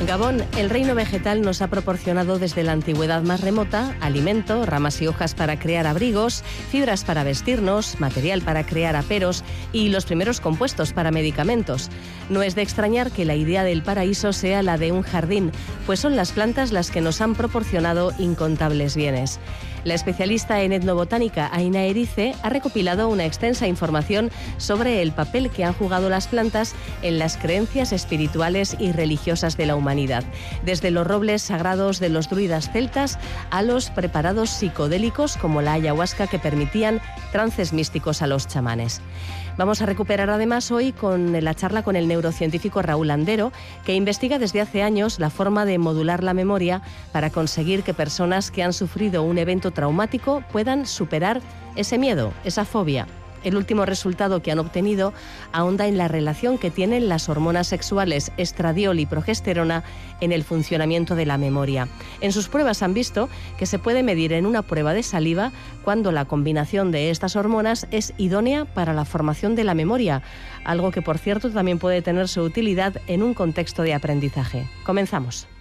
Gabón, el reino vegetal nos ha proporcionado desde la antigüedad más remota alimento, ramas y hojas para crear abrigos, fibras para vestirnos, material para crear aperos y los primeros compuestos para medicamentos. No es de extrañar que la idea del paraíso sea la de un jardín, pues son las plantas las que nos han proporcionado incontables bienes. La especialista en etnobotánica Aina Erice ha recopilado una extensa información sobre el papel que han jugado las plantas en las creencias espirituales y religiosas de la humanidad, desde los robles sagrados de los druidas celtas a los preparados psicodélicos como la ayahuasca que permitían trances místicos a los chamanes. Vamos a recuperar además hoy con la charla con el neurocientífico Raúl Andero, que investiga desde hace años la forma de modular la memoria para conseguir que personas que han sufrido un evento traumático puedan superar ese miedo, esa fobia. El último resultado que han obtenido ahonda en la relación que tienen las hormonas sexuales estradiol y progesterona en el funcionamiento de la memoria. En sus pruebas han visto que se puede medir en una prueba de saliva cuando la combinación de estas hormonas es idónea para la formación de la memoria, algo que por cierto también puede tener su utilidad en un contexto de aprendizaje. Comenzamos.